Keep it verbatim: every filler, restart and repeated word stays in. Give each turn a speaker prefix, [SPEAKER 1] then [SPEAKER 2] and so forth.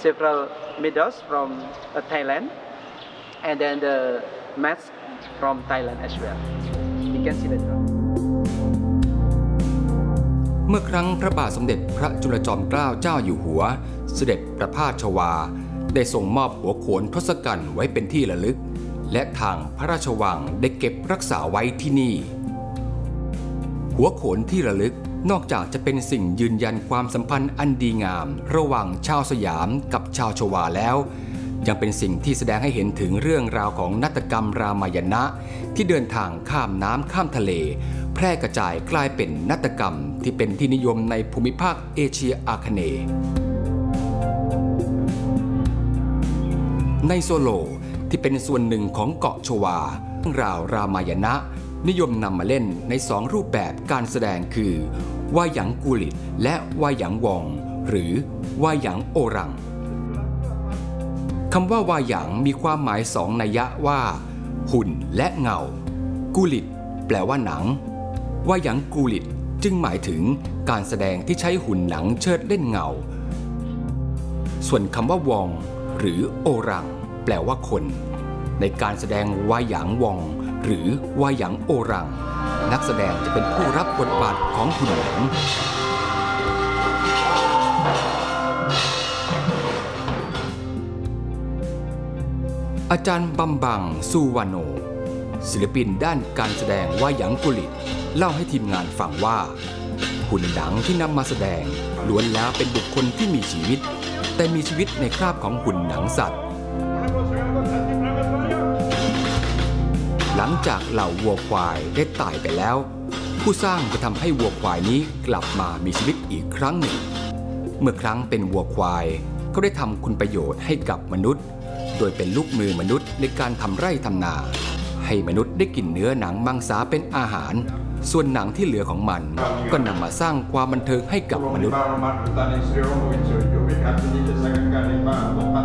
[SPEAKER 1] several medals from uh, Thailand, and then the mask from Thailand as well. You can see that.
[SPEAKER 2] เมื่อครั้งพระบาทสมเด็จพระจุลจอมเกล้าเจ้าอยู่หัวเสด็จประพาสชวาได้ทรงมอบหัวโขนทศกัณฐ์ไว้เป็นที่ระลึกและทางพระราชวังได้เก็บรักษาไว้ที่นี่หัวโขนที่ระลึกนอกจากจะเป็นสิ่งยืนยันความสัมพันธ์อันดีงามระหว่างชาวสยามกับชาวชวาแล้วยังเป็นสิ่งที่แสดงให้เห็นถึงเรื่องราวของนาฏกรรมรามายณะที่เดินทางข้ามน้ำข้ามทะเลแพร่กระจายกลายเป็นนาฏกรรมที่เป็นที่นิยมในภูมิภาคเอเชียอาคเนย์ในโซโลที่เป็นส่วนหนึ่งของเกาะชวาเรื่องราวรามายณะนิยมนำมาเล่นในสองรูปแบบการแสดงคือวาหยังกูลิตและวาหยังวองหรือวาหยังโอรังคำว่าวาหยังมีความหมายสองนัยยะว่าหุ่นและเงากูลิตแปลว่าหนังวาหยังกูลิตจึงหมายถึงการแสดงที่ใช้หุ่นหนังเชิดเล่นเงาส่วนคำว่าวองหรือโอรังแปลว่าคนในการแสดงวาหยังวองหรือวาหยังโอรังนักแสดงจะเป็นผู้รับบทบาทของหุ่นหนังอาจารย์บัมบังซูวาโนศิลปินด้านการแสดงวาหยังกุลิตเล่าให้ทีมงานฟังว่าหุ่นหนังที่นำมาแสดงล้วนแล้วเป็นบุคคลที่มีชีวิตแต่มีชีวิตในคราบของหุ่นหนังสัตว์หลังจากเหล่าวัวควายได้ตายไปแล้วผู้สร้างจะทำให้วัวควายนี้กลับมามีชีวิตอีกครั้งหนึ่งเมื่อครั้งเป็นวัวควายเขาได้ทำคุณประโยชน์ให้กับมนุษย์โดยเป็นลูกมือมนุษย์ในการทำไร่ทำนาให้มนุษย์ได้กินเนื้อหนังมังสาเป็นอาหารส่วนหนังที่เหลือของมันก็นำมาสร้างความบันเทิงให้กับมนุษย์